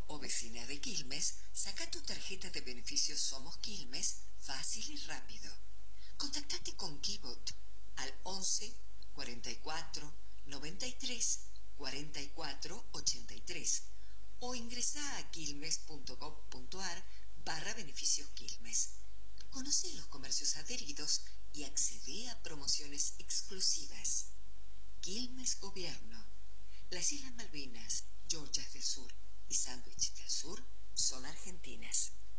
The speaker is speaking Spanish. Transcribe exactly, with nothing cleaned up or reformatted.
o vecina de Quilmes, saca tu tarjeta de beneficios Somos Quilmes fácil y rápido. Contactate con Kibot al once, cuarenta y cuatro, noventa y tres, cuarenta y cuatro, ochenta y tres o ingresa a quilmes.gov.ar barra beneficios Quilmes. Conoce los comercios adheridos y accede a promociones exclusivas. Quilmes Gobierno. Las Islas Malvinas, Georgias del Sur y Sandwich del Sur son argentinas.